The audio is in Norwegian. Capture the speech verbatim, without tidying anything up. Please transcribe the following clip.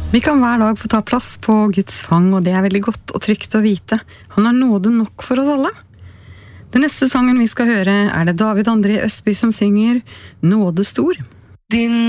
Vi kan hver dag få ta plass på Guds fang, og det er veldig godt og trygt å vite. Han har nåde nok for oss alle. Den neste sangen vi skal høre er det David André Østby som synger «Nåde stor». Din